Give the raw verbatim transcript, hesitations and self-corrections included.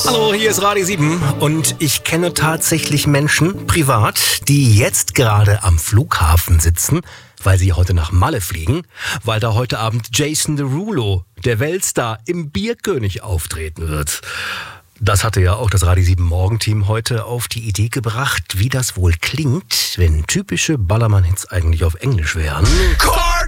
Hallo, hier ist Radio sieben und ich kenne tatsächlich Menschen, privat, die jetzt gerade am Flughafen sitzen, weil sie heute nach Malle fliegen, weil da heute Abend Jason Derulo, der Weltstar, im Bierkönig auftreten wird. Das hatte ja auch das Radio sieben Morgenteam heute auf die Idee gebracht, wie das wohl klingt, wenn typische Ballermann-Hits eigentlich auf Englisch wären.